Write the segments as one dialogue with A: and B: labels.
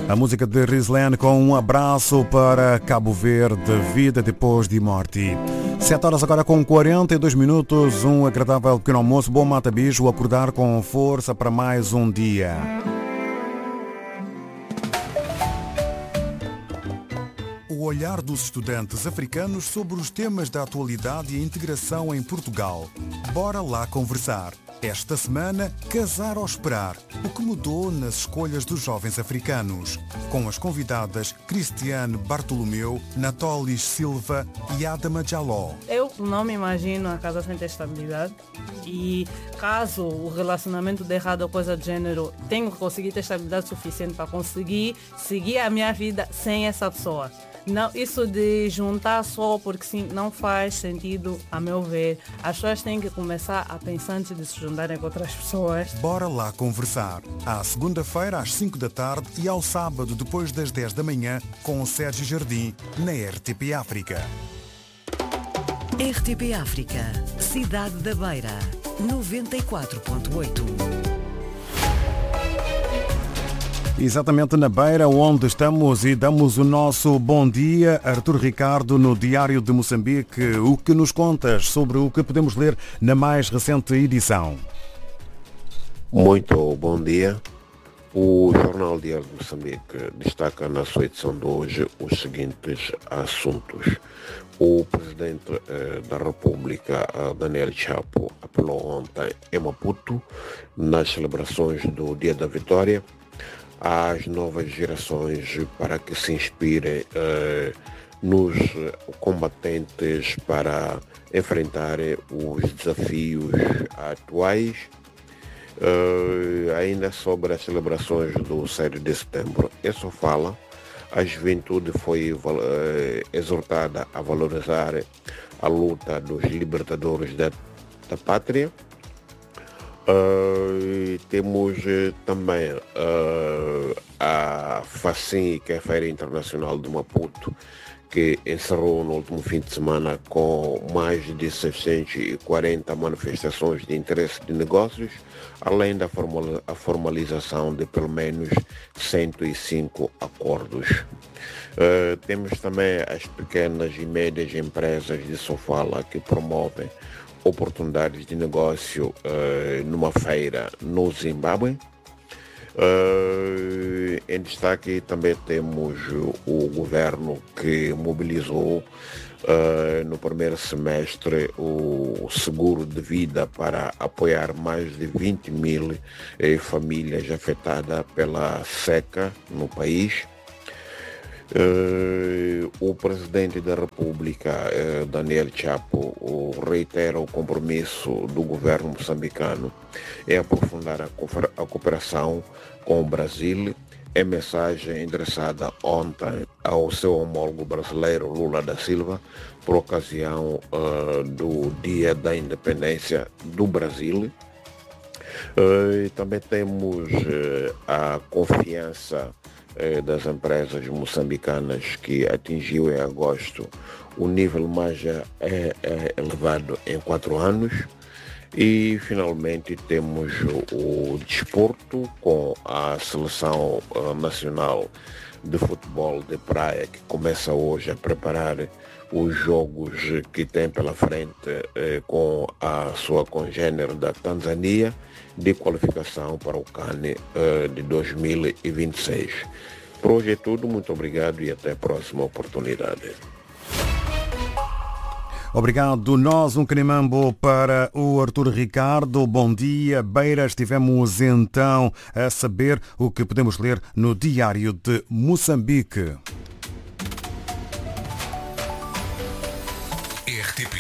A: A música de Rislen com um abraço para Cabo Verde, vida depois de morte. 7 horas agora com 42 minutos, um agradável pequeno almoço, bom mata-bicho, acordar com força para mais um dia. O olhar dos estudantes africanos sobre os temas da atualidade e integração em Portugal. Bora lá conversar. Esta semana, casar ou esperar, o que mudou nas escolhas dos jovens africanos. Com as convidadas Cristiane Bartolomeu, Natolis Silva e Adama Jaló.
B: Eu não me imagino a casa sem ter estabilidade e caso o relacionamento dê errado ou coisa do gênero, tenho que conseguir ter estabilidade suficiente para conseguir seguir a minha vida sem essa pessoa. Não, isso de juntar só porque sim, não faz sentido, a meu ver. As pessoas têm que começar a pensar antes de se juntarem com outras pessoas.
A: Bora lá conversar. À segunda-feira, às 5 da tarde e ao sábado, depois das 10 da manhã, com o Sérgio Jardim, na RTP África.
C: RTP África, Cidade da Beira, 94.8.
A: Exatamente na Beira, onde estamos e damos o nosso bom dia. Artur Ricardo, no Diário de Moçambique. O que nos contas sobre o que podemos ler na mais recente edição?
D: Muito bom dia. O Jornal Diário de Moçambique destaca na sua edição de hoje os seguintes assuntos. O Presidente da República, Daniel Chapo, apelou ontem em Maputo, nas celebrações do Dia da Vitória, às novas gerações para que se inspirem nos combatentes para enfrentarem os desafios atuais. Ainda sobre as celebrações do 7 de setembro, isso fala, a juventude foi exortada a valorizar a luta dos libertadores da pátria. Temos também a FACIN, que é a Feira Internacional de Maputo, que encerrou no último fim de semana com mais de 640 manifestações de interesse de negócios, além da formalização de pelo menos 105 acordos. Temos também as pequenas e médias empresas de Sofala, que promovem oportunidades de negócio numa feira no Zimbábue. Em destaque também temos o governo que mobilizou no primeiro semestre o seguro de vida para apoiar mais de 20 mil famílias afetadas pela seca no país. O Presidente da República, Daniel Chapo, reitera o compromisso do governo moçambicano em aprofundar a cooperação com o Brasil, em mensagem endereçada ontem ao seu homólogo brasileiro Lula da Silva, por ocasião do Dia da Independência do Brasil. Também temos a confiança das empresas moçambicanas, que atingiu em agosto o nível mais elevado em 4 anos. E finalmente temos o desporto com a seleção nacional de futebol de praia, que começa hoje a preparar os jogos que tem pela frente com a sua congênere da Tanzânia, de qualificação para o CAN de 2026. Por hoje é tudo, muito obrigado e até a próxima oportunidade.
A: Obrigado. Nós, um canimambo para o Artur Ricardo. Bom dia, Beira. Estivemos então a saber o que podemos ler no Diário de Moçambique.
E: RTP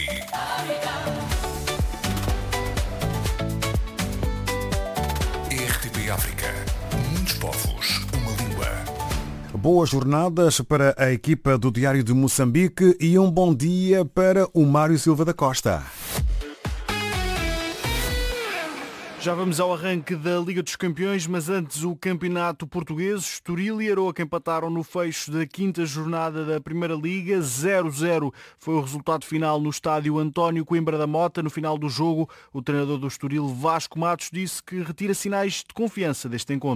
E: África. Muitos povos, uma língua.
A: Boas jornadas para a equipa do Diário de Moçambique e um bom dia para o Mário Silva da Costa.
F: Já vamos ao arranque da Liga dos Campeões, mas antes o Campeonato Português. Estoril e Aroca empataram no fecho da 5ª jornada da Primeira Liga. 0-0 foi o resultado final no estádio António Coimbra da Mota. No final do jogo, o treinador do Estoril, Vasco Matos, disse que retira sinais de confiança deste encontro.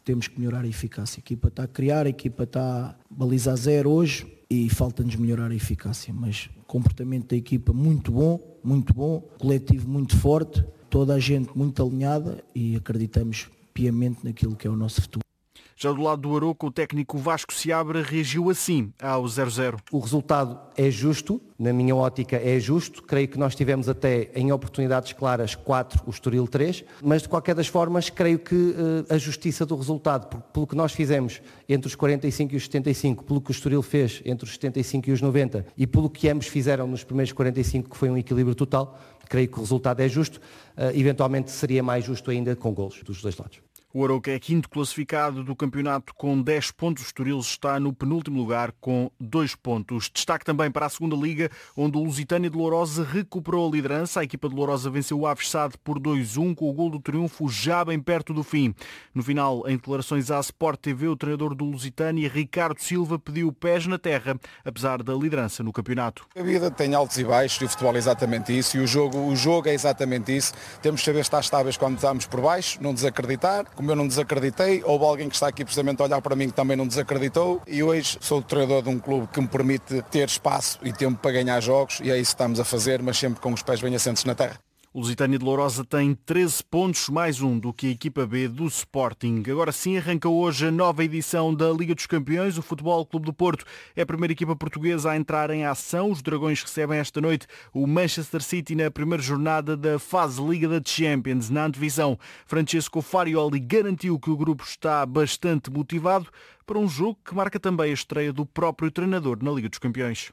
G: temos que melhorar a eficácia. A equipa está a criar, a equipa está a balizar 0 hoje e falta-nos melhorar a eficácia. Mas o comportamento da equipa muito bom, coletivo muito forte, toda a gente muito alinhada e acreditamos piamente naquilo que é o nosso futuro.
F: Já do lado do Aroca, o técnico Vasco Seabra reagiu assim ao 0-0.
H: O resultado é justo, na minha ótica é justo. Creio que nós tivemos até em oportunidades claras 4, o Estoril 3, mas de qualquer das formas creio que a justiça do resultado, pelo que nós fizemos entre os 45 e os 75, pelo que o Estoril fez entre os 75 e os 90 e pelo que ambos fizeram nos primeiros 45, que foi um equilíbrio total, creio que o resultado é justo. Eventualmente seria mais justo ainda com golos dos dois lados.
F: O Aroca é quinto classificado do campeonato com 10 pontos. O Estoril está no penúltimo lugar com 2 pontos. Destaque também para a segunda liga, onde o Lusitânia de Lourosa recuperou a liderança. A equipa de Lourosa venceu o Aves Sade por 2-1, com o gol do triunfo já bem perto do fim. No final, em declarações à Sport TV, o treinador do Lusitânia, Ricardo Silva, pediu pés na terra, apesar da liderança no campeonato.
I: A vida tem altos e baixos e o futebol é exatamente isso. E o jogo é exatamente isso. Temos de saber estar estáveis quando estamos por baixo, não desacreditar. Como eu não desacreditei, houve alguém que está aqui precisamente a olhar para mim que também não desacreditou e hoje sou o treinador de um clube que me permite ter espaço e tempo para ganhar jogos e é isso que estamos a fazer, mas sempre com os pés bem assentes na terra.
F: O Lusitânia de Lourosa tem 13 pontos, mais um do que a equipa B do Sporting. Agora sim, arranca hoje a nova edição da Liga dos Campeões. O Futebol Clube do Porto é a primeira equipa portuguesa a entrar em ação. Os Dragões recebem esta noite o Manchester City na primeira jornada da fase Liga da Champions. Na antevisão, Francesco Farioli garantiu que o grupo está bastante motivado para um jogo que marca também a estreia do próprio treinador na Liga dos Campeões.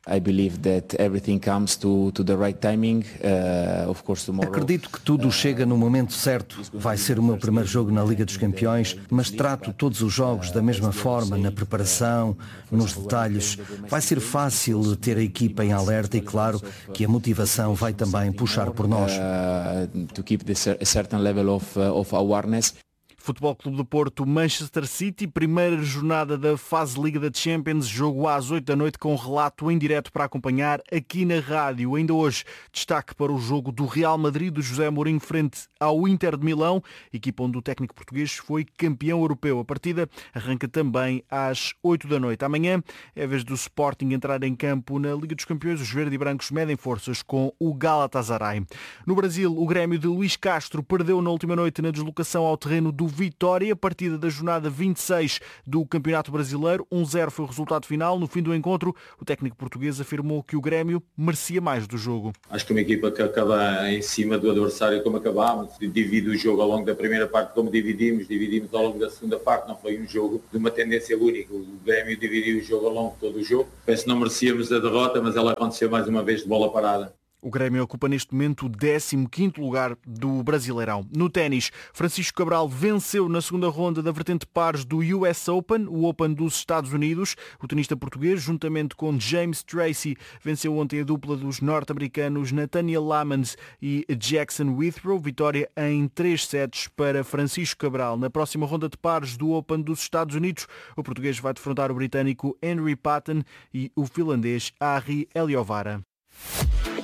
J: Acredito que tudo chega no momento certo. Vai ser o meu primeiro jogo na Liga dos Campeões, mas trato todos os jogos da mesma forma, na preparação, nos detalhes. Vai ser fácil ter a equipa em alerta e claro que a motivação vai também puxar por nós.
F: Futebol Clube do Porto, Manchester City, primeira jornada da fase Liga da Champions, jogo às 8 da noite com relato em direto para acompanhar aqui na rádio. Ainda hoje, destaque para o jogo do Real Madrid, do José Mourinho frente ao Inter de Milão, equipa onde o técnico português foi campeão europeu. A partida arranca também às 8 da noite. Amanhã é a vez do Sporting entrar em campo na Liga dos Campeões. Os verde e brancos medem forças com o Galatasaray. No Brasil, o Grêmio de Luís Castro perdeu na última noite na deslocação ao terreno do Vitória, partida da jornada 26 do Campeonato Brasileiro. 1-0 foi o resultado final. No fim do encontro, o técnico português afirmou que o Grêmio merecia mais do jogo.
K: Acho que uma equipa que acaba em cima do adversário como acabámos, divide o jogo ao longo da primeira parte como dividimos ao longo da segunda parte. Não foi um jogo de uma tendência única. O Grêmio dividiu o jogo ao longo de todo o jogo. Penso que não merecíamos a derrota, mas ela aconteceu mais uma vez de bola parada.
F: O Grêmio ocupa neste momento o 15º lugar do Brasileirão. No ténis, Francisco Cabral venceu na segunda ronda da vertente pares do US Open, o Open dos Estados Unidos. O tenista português, juntamente com James Tracy, venceu ontem a dupla dos norte-americanos Nathaniel Lamons e Jackson Withrow. Vitória em 3 sets para Francisco Cabral. Na próxima ronda de pares do Open dos Estados Unidos, o português vai defrontar o britânico Henry Patton e o finlandês Harry Eliovara.